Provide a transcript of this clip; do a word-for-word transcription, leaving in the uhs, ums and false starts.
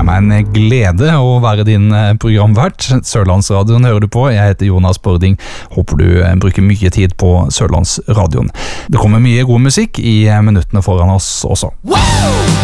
er meg en glede å være din programvert. Sørlandsradioen hører du på. Jeg heter Jonas Bording. Håper du bruker mye tid på Sørlandsradioen. Det kommer mye god musikk i minuttene foran oss også. Wow!